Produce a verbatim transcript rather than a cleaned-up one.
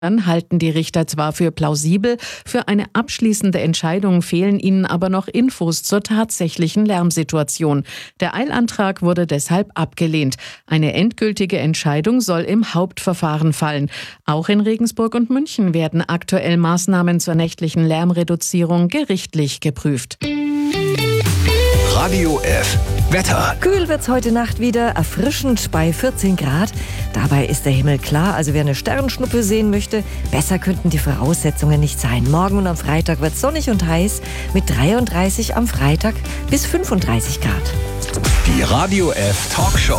Dann halten die Richter zwar für plausibel, für eine abschließende Entscheidung fehlen ihnen aber noch Infos zur tatsächlichen Lärmsituation. Der Eilantrag wurde deshalb abgelehnt. Eine endgültige Entscheidung soll im Hauptverfahren fallen. Auch in Regensburg und München werden aktuell Maßnahmen zur nächtlichen Lärmreduzierung gerichtlich geprüft. Radio F. Wetter. Kühl wird's heute Nacht wieder, erfrischend bei vierzehn Grad. Dabei ist der Himmel klar, also wer eine Sternschnuppe sehen möchte, besser könnten die Voraussetzungen nicht sein. Morgen und am Freitag wird's sonnig und heiß, mit dreiunddreißig am Freitag bis fünfunddreißig Grad. Die Radio F Talkshow.